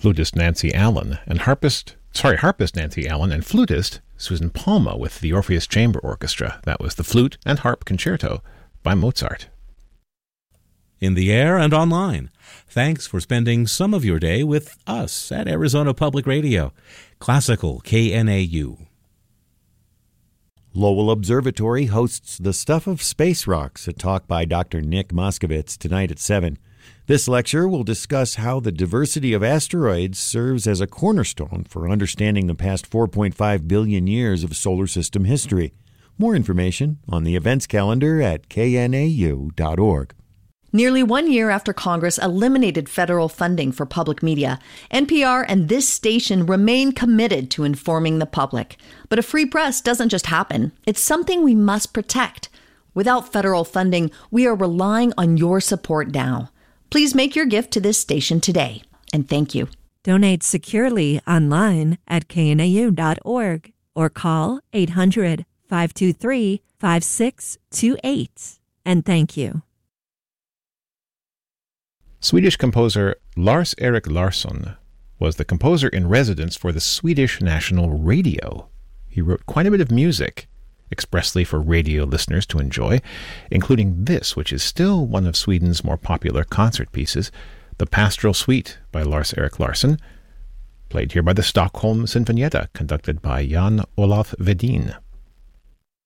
flutist Nancy Allen and harpist Nancy Allen and flutist Susan Palma with the Orpheus Chamber Orchestra. That was the Flute and Harp Concerto by Mozart. In the air and online, thanks for spending some of your day with us at Arizona Public Radio, Classical KNAU. Lowell Observatory hosts The Stuff of Space Rocks, a talk by Dr. Nick Moskovitz, tonight at 7. This lecture will discuss how the diversity of asteroids serves as a cornerstone for understanding the past 4.5 billion years of solar system history. More information on the events calendar at knau.org. Nearly 1 year after Congress eliminated federal funding for public media, NPR and this station remain committed to informing the public. But a free press doesn't just happen. It's something we must protect. Without federal funding, we are relying on your support now. Please make your gift to this station today. And thank you. Donate securely online at knau.org or call 800-523-5628. And thank you. Swedish composer Lars-Erik Larsson was the composer in residence for the Swedish National Radio. He wrote quite a bit of music expressly for radio listeners to enjoy, including this, which is still one of Sweden's more popular concert pieces, the Pastoral Suite by Lars-Erik Larsson, played here by the Stockholm Sinfonietta, conducted by Jan Olaf Vedin.